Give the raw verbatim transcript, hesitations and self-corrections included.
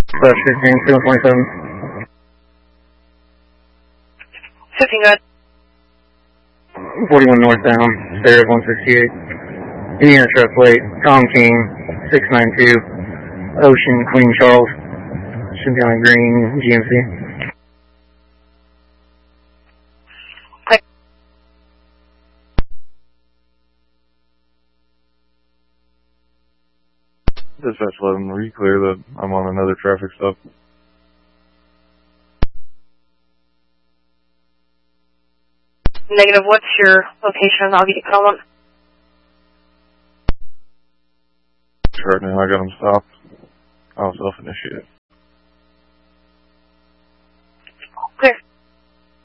Bus fifteen, seven twenty-seven. fifteen, go ahead. forty-one northbound, Stairs one sixty-eight. Indiana truck plate, Tom King, six nine two, Ocean, Queen Charles, Cynthia Green, G M C. Dispatch eleven, were you clear that I'm on another traffic stop? Negative, what's your location? I'll get you call up. Right now I got him stopped. I was self-initiated.